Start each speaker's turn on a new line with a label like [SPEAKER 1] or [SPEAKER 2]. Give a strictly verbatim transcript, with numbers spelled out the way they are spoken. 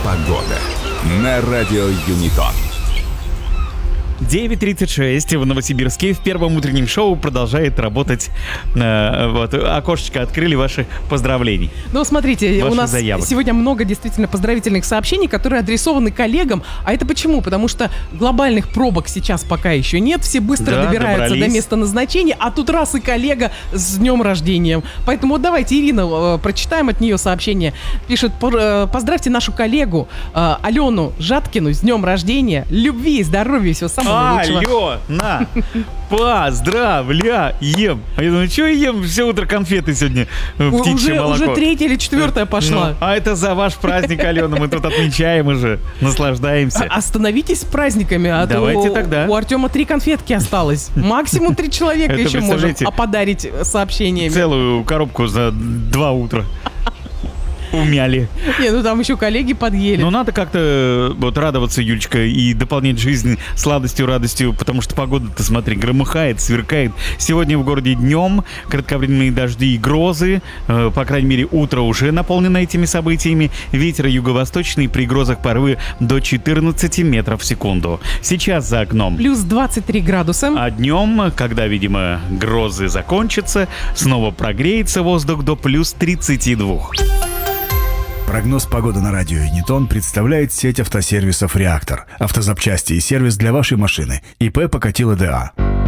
[SPEAKER 1] Погода на радио Юнитон.
[SPEAKER 2] девять тридцать шесть в Новосибирске. В первом утреннем шоу продолжает работать. Э, вот, окошечко открыли ваших поздравлений.
[SPEAKER 3] Ну, смотрите,
[SPEAKER 2] Ваших
[SPEAKER 3] у нас
[SPEAKER 2] заявок.
[SPEAKER 3] сегодня много действительно поздравительных сообщений, которые адресованы коллегам. А это почему? Потому что глобальных пробок сейчас пока еще нет. Все быстро
[SPEAKER 2] Да,
[SPEAKER 3] добираются
[SPEAKER 2] добрались.
[SPEAKER 3] до места назначения, а тут раз и коллега с днем рождения. Поэтому вот давайте, Ирина, э, прочитаем от нее сообщение. Пишет: «Пор- э, поздравьте нашу коллегу э, Алену Жаткину с днем рождения. Любви, здоровья, всего самого лучшего.
[SPEAKER 2] Алло, на, поздравляем. А я думаю, что я ем все утро конфеты сегодня, э,
[SPEAKER 3] У-
[SPEAKER 2] птичье
[SPEAKER 3] Уже,
[SPEAKER 2] молоко.
[SPEAKER 3] уже третья или четвертая пошла.
[SPEAKER 2] Ну, а это за ваш праздник, Алена, мы тут отмечаем уже, наслаждаемся.
[SPEAKER 3] А- Остановитесь с праздниками, а то
[SPEAKER 2] Давайте
[SPEAKER 3] у,
[SPEAKER 2] тогда.
[SPEAKER 3] у Артема три конфетки осталось. Максимум три человека
[SPEAKER 2] Это,
[SPEAKER 3] еще можем
[SPEAKER 2] представляете,
[SPEAKER 3] оподарить сообщениями.
[SPEAKER 2] Целую коробку за два утра умяли.
[SPEAKER 3] Не, ну там еще коллеги подъели.
[SPEAKER 2] Но надо как-то вот радоваться, Юлечка, и дополнять жизнь сладостью, радостью, потому что погода-то, смотри, громыхает, сверкает. Сегодня в городе днем кратковременные дожди и грозы, э, по крайней мере, утро уже наполнено этими событиями. Ветер юго-восточный, при грозах порывы до четырнадцати метров в секунду. Сейчас за окном.
[SPEAKER 3] Плюс двадцать три градуса.
[SPEAKER 2] А днем, когда, видимо, грозы закончатся, снова прогреется воздух до плюс тридцати двух.
[SPEAKER 4] Прогноз погоды на радио Юнитон представляет сеть автосервисов «Реактор». Автозапчасти и сервис для вашей машины. ИП Покатило ДА.